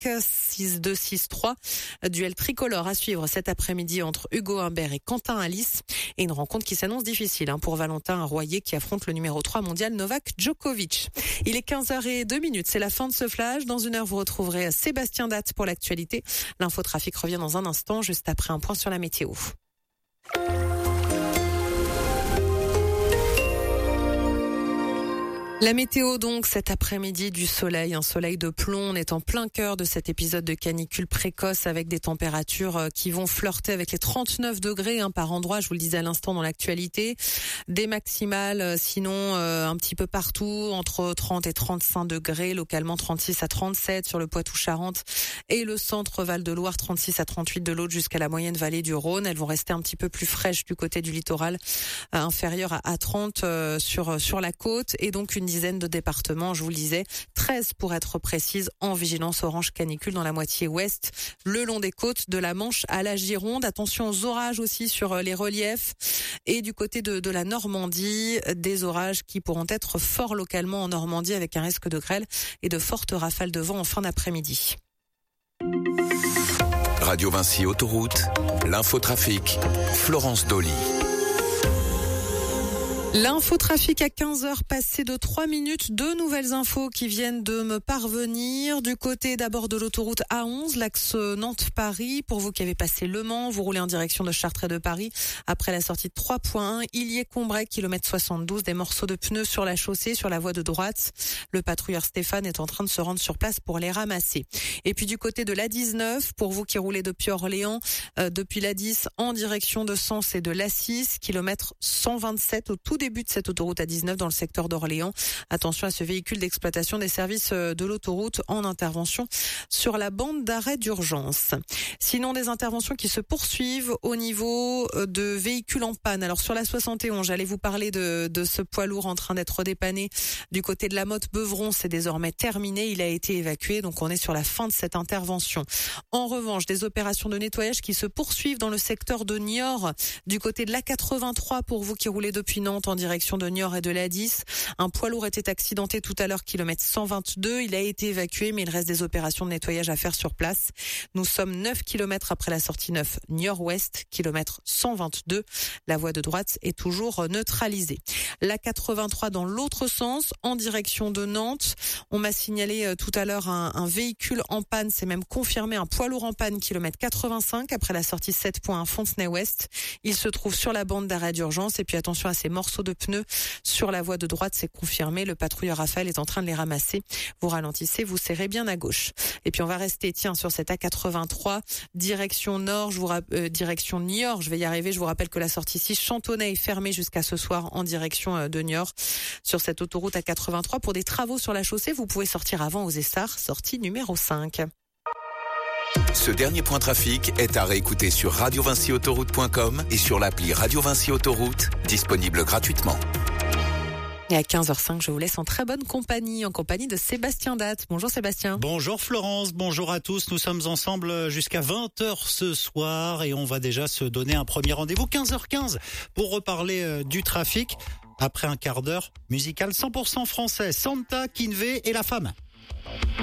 6-2, 6-3. Duel tricolore à suivre cet après-midi entre Hugo Humbert et Quentin Alice. Et une rencontre qui s'annonce difficile pour Valentin Royer qui affronte le numéro 3 mondial Novak Djokovic. Il est 15h02. C'est la fin de ce flash. Dans une heure, vous retrouverez Sébastien Datte pour l'actualité. L'infotrafic revient dans un instant, juste après un point sur la météo. La météo donc cet après-midi, du soleil, un soleil de plomb. On est en plein cœur de cet épisode de canicule précoce avec des températures qui vont flirter avec les 39 degrés par endroit, je vous le disais à l'instant dans l'actualité. Des maximales sinon un petit peu partout, entre 30 et 35 degrés, localement 36 à 37 sur le Poitou-Charentes et le centre Val-de-Loire, 36 à 38 de l'autre jusqu'à la moyenne vallée du Rhône. Elles vont rester un petit peu plus fraîches du côté du littoral, inférieur à 30 sur la côte, et donc une dizaine de départements, je vous le disais, 13 pour être précise, en vigilance orange canicule dans la moitié ouest, le long des côtes de la Manche à la Gironde. Attention aux orages aussi sur les reliefs, et du côté de la Normandie, des orages qui pourront être forts localement en Normandie avec un risque de grêle et de fortes rafales de vent en fin d'après-midi. Radio Vinci Autoroute, l'infotrafic, Florence Dolly. L'infotrafic à 15h passé de 3 minutes. 2 nouvelles infos qui viennent de me parvenir. Du côté d'abord de l'autoroute A11, l'axe Nantes-Paris. Pour vous qui avez passé Le Mans, vous roulez en direction de Chartres et de Paris. Après la sortie de 3.1, Illier-Combray, kilomètre 72, des morceaux de pneus sur la chaussée, sur la voie de droite. Le patrouilleur Stéphane est en train de se rendre sur place pour les ramasser. Et puis du côté de l'A19, pour vous qui roulez depuis Orléans, depuis l'A10 en direction de Sens et de l'A6, kilomètre 127 au tout début de cette autoroute A19 dans le secteur d'Orléans. Attention à ce véhicule d'exploitation des services de l'autoroute en intervention sur la bande d'arrêt d'urgence. Sinon, des interventions qui se poursuivent au niveau de véhicules en panne. Alors sur la 71, j'allais vous parler de ce poids lourd en train d'être dépanné du côté de la Motte-Beuvron. C'est désormais terminé, il a été évacué, donc on est sur la fin de cette intervention. En revanche, des opérations de nettoyage qui se poursuivent dans le secteur de Niort, du côté de l'A83 pour vous qui roulez depuis Nantes en direction de Niort et de l'A10. Un poids lourd était accidenté tout à l'heure, kilomètre 122. Il a été évacué, mais il reste des opérations de nettoyage à faire sur place. Nous sommes 9 kilomètres après la sortie 9 Niort-Ouest, kilomètre 122. La voie de droite est toujours neutralisée. La 83 dans l'autre sens, en direction de Nantes. On m'a signalé tout à l'heure un véhicule en panne, c'est même confirmé, un poids lourd en panne, kilomètre 85 après la sortie 7.1 Fontenay-Ouest. Il se trouve sur la bande d'arrêt d'urgence, et puis attention à ces morceaux de pneus sur la voie de droite, c'est confirmé. Le patrouilleur Raphaël est en train de les ramasser. Vous ralentissez, vous serrez bien à gauche. Et puis on va rester, sur cette A83, direction nord, direction Niort. Je vais y arriver. Je vous rappelle que la sortie 6 Chantonnay est fermée jusqu'à ce soir en direction de Niort. Sur cette autoroute A83, pour des travaux sur la chaussée, vous pouvez sortir avant aux Essarts, sortie numéro 5. Ce dernier point trafic est à réécouter sur radiovinciautoroute.com et sur l'appli Radio Vinci Autoroute, disponible gratuitement. Et à 15h05, je vous laisse en très bonne compagnie, en compagnie de Sébastien Datte. Bonjour Sébastien. Bonjour Florence, bonjour à tous. Nous sommes ensemble jusqu'à 20h ce soir et on va déjà se donner un premier rendez-vous 15h15 pour reparler du trafic. Après un quart d'heure musical 100% français, Santa, Kinvey et La Femme.